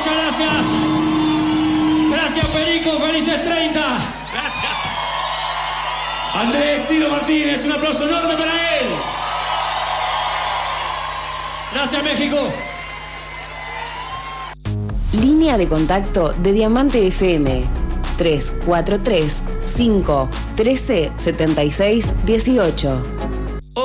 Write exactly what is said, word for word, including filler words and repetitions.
Muchas gracias. Gracias, Perico. Felices treinta. Gracias. Andrés Ciro Martínez, un aplauso enorme para él. Gracias, México. Línea de contacto de Diamante F M tres cuatro tres, cinco uno tres, siete seis uno ocho.